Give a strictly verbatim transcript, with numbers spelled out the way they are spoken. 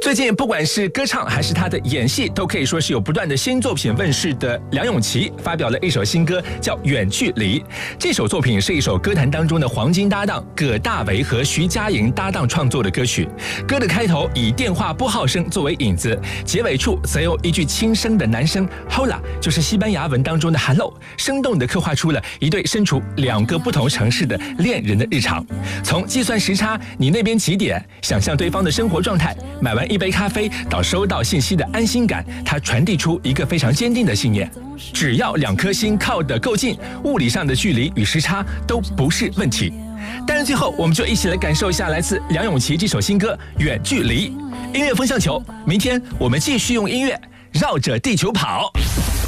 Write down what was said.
最近不管是歌唱还是他的演戏，都可以说是有不断的新作品问世的梁咏琪发表了一首新歌，叫《远距离》。这首作品是一首歌坛当中的黄金搭档葛大为和徐佳莹搭档创作的歌曲。歌的开头以电话拨号声作为引子，结尾处则有一句轻声的男声 Hola， 就是西班牙文当中的 Hello， 生动地刻画出了一对身处两个不同城市的恋人的日常。从计算时差，你那边几点，想象对方的生活状态，买完一杯咖啡到收到信息的安心感，它传递出一个非常坚定的信念：只要两颗心靠得够近，物理上的距离与时差都不是问题。当然最后我们就一起来感受一下来自梁咏琪这首新歌《远距离》。音乐风向球，明天我们继续用音乐绕着地球跑。